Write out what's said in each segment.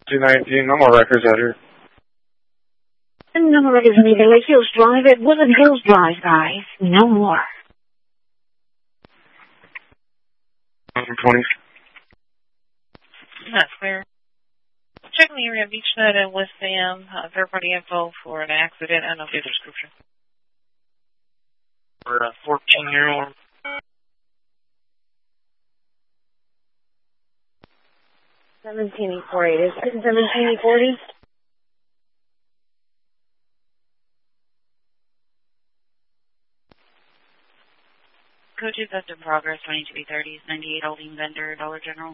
219, no more records out here. No more records on either Lake Hills Drive. It wasn't Hills Drive, guys. No more. 20. That's clear. Check the area of Beachnet and West Sam. Third-party info for an accident and update the description. For a 14-year-old. $17.48. Is it $17.40? Code 2 theft in progress, 22B30s, 98 holding vendor, Dollar General.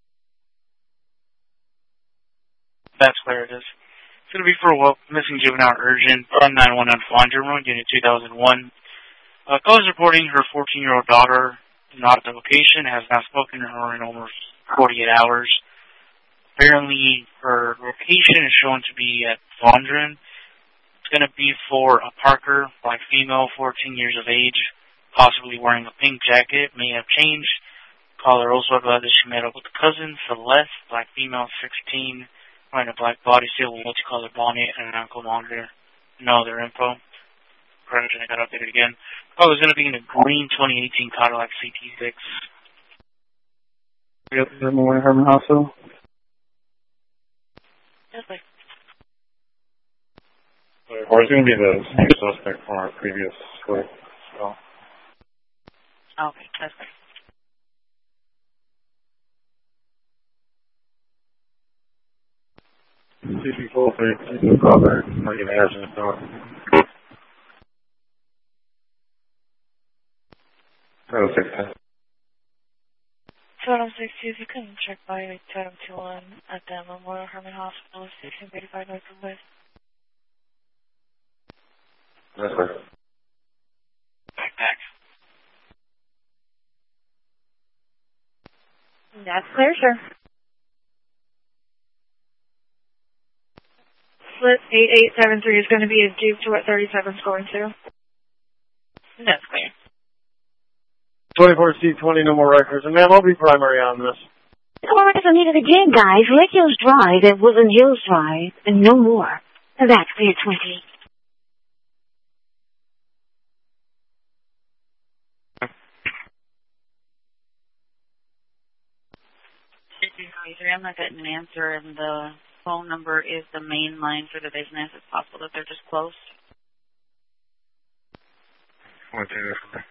That's clear it is. It's going to be for a missing juvenile urgent, 911 Fondren Road, Unit 2001. Call is reporting her 14-year-old daughter not at the location, has not spoken to her in almost 48 hours. Apparently, her location is shown to be at Fondren. It's going to be for a Parker, black female, 14 years of age, possibly wearing a pink jacket, may have changed. Caller also advised that she met up with a cousin, Celeste, black female, 16, wearing a black bodysuit with multicolored bonnet and an ankle monitor. No other info. Correction, I got updated again. Caller is going to be in a green 2018 Cadillac CT6. Yep, Herman Herman Hospital. Definitely. Or it's going to be the same suspect from our previous story. So. Okay, that's great. CP4, please. No problem. Not even answering the door. 70610. 706, if you can check by 1021 at the Memorial Herman Hospital, 1635 North of West. That's right. Backpack. That's clear, sir. Split 8873 is going to be a Duke to what 37 scoring to. That's clear. 24C20, no more records. And ma'am, I'll be primary on this. No more records on either again, guys. Lake Hills Drive, it wasn't Hills Drive, and no more. That's clear 20. I'm not getting an answer, and the phone number is the main line for the business. It's possible that they're just closed. 1, 2,